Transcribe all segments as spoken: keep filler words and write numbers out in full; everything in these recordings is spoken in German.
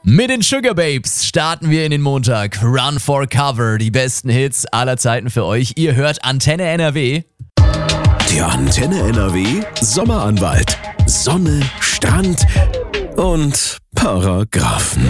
Mit den Sugar Babes starten wir in den Montag. Run for Cover, die besten Hits aller Zeiten für euch. Ihr hört Antenne N R W. Der Antenne N R W Sommeranwalt. Sonne, Strand und Paragraphen.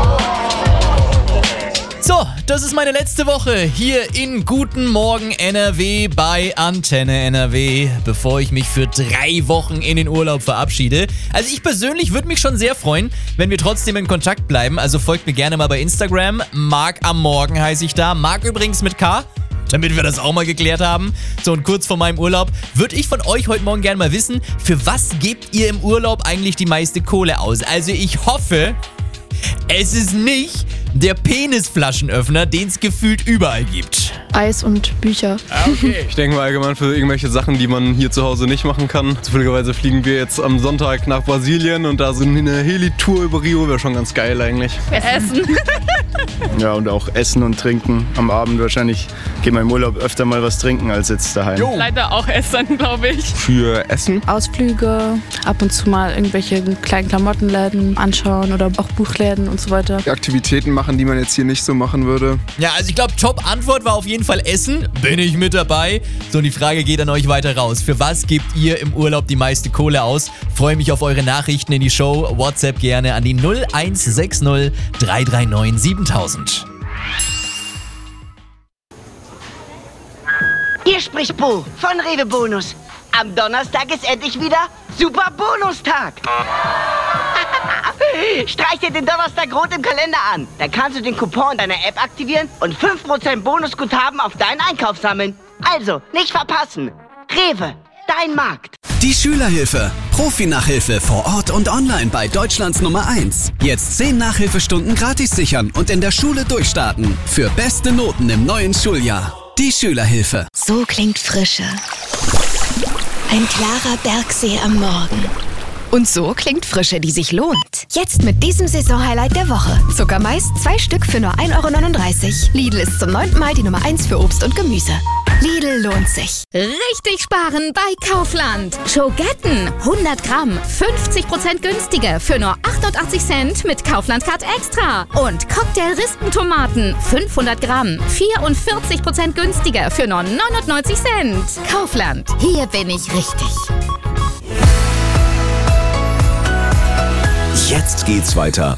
So, das ist meine letzte Woche hier in Guten Morgen N R W bei Antenne N R W, bevor ich mich für drei Wochen in den Urlaub verabschiede. Also ich persönlich würde mich schon sehr freuen, wenn wir trotzdem in Kontakt bleiben. Also folgt mir gerne mal bei Instagram. Marc am Morgen heiße ich da. Marc übrigens mit K, damit wir das auch mal geklärt haben. So, und kurz vor meinem Urlaub würde ich von euch heute Morgen gerne mal wissen, für was gebt ihr im Urlaub eigentlich die meiste Kohle aus? Also ich hoffe, es ist nicht der Penisflaschenöffner, den es gefühlt überall gibt. Eis und Bücher. Ah, okay. Ich denke mal allgemein für irgendwelche Sachen, die man hier zu Hause nicht machen kann. Zufälligerweise fliegen wir jetzt am Sonntag nach Brasilien und da so eine Heli-Tour über Rio wäre schon ganz geil eigentlich. Essen. Ja, und auch Essen und Trinken am Abend wahrscheinlich. Gehen wir im Urlaub öfter mal was trinken als jetzt daheim. Jo. Leider auch Essen, glaube ich. Für Essen? Ausflüge, ab und zu mal irgendwelche kleinen Klamottenläden anschauen oder auch Buchläden und so weiter. Aktivitäten machen, die man jetzt hier nicht so machen würde. Ja, also ich glaube, Top-Antwort war auf jeden Fall Essen. Bin ich mit dabei. So, und die Frage geht an euch weiter raus. Für was gebt ihr im Urlaub die meiste Kohle aus? Freue mich auf eure Nachrichten in die Show. WhatsApp gerne an die null eins sechs null drei drei neun siebentausend. Hier spricht Bo von Rewe Bonus. Am Donnerstag ist endlich wieder Super Bonustag. Streich dir den Donnerstag rot im Kalender an. Da kannst du den Coupon deiner App aktivieren und fünf Prozent Bonusguthaben auf deinen Einkauf sammeln. Also, nicht verpassen. Rewe, dein Markt. Die Schülerhilfe. Profi-Nachhilfe vor Ort und online bei Deutschlands Nummer eins. Jetzt zehn Nachhilfestunden gratis sichern und in der Schule durchstarten. Für beste Noten im neuen Schuljahr. Die Schülerhilfe. So klingt Frische. Ein klarer Bergsee am Morgen. Und so klingt Frische, die sich lohnt. Jetzt mit diesem Saisonhighlight der Woche. Zuckermais, zwei Stück für nur ein Euro neununddreißig. Lidl ist zum neunten Mal die Nummer eins für Obst und Gemüse. Lidl lohnt sich. Richtig sparen bei Kaufland. Schogetten, hundert Gramm, fünfzig Prozent günstiger für nur achtundachtzig Cent mit Kaufland Card Extra. Und Cocktail-Rispentomaten, fünfhundert Gramm, vierundvierzig Prozent günstiger für nur neunundneunzig Cent. Kaufland, hier bin ich richtig. Jetzt geht's weiter